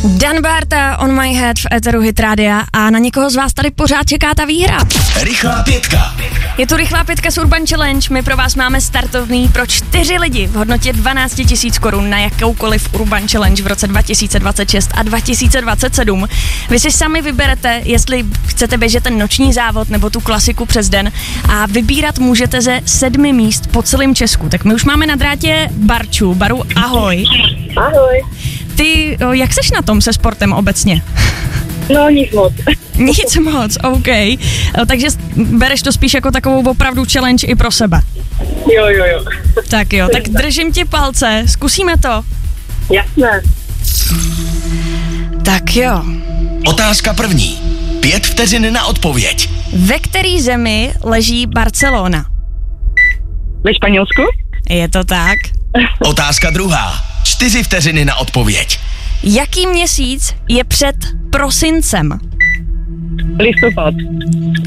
Dan Barta, On My Head v éteru Hit Rádia a na někoho z vás tady pořád čeká ta výhra. Rychlá pětka. Je tu rychlá pětka z Urban Challenge, my pro vás máme startovný pro 4 lidi v hodnotě 12 000 korun na jakoukoliv Urban Challenge v roce 2026 a 2027. Vy si sami vyberete, jestli chcete běžet ten noční závod nebo tu klasiku přes den a vybírat můžete ze 7 míst po celém Česku. Tak my už máme na drátě Barču. Baru, ahoj. Ahoj. Ty, jak seš na tom se sportem obecně? No, nic moc. Nic moc, OK. Takže bereš to spíš jako takovou opravdu challenge i pro sebe. Jo. Tak jo, tak držím ti palce, zkusíme to. Jasné. Tak jo. Otázka první. 5 vteřin na odpověď. Ve který zemi leží Barcelona? Ve Španělsku? Je to tak. Otázka druhá. 4 vteřiny na odpověď. Jaký měsíc je před prosincem? Listopad.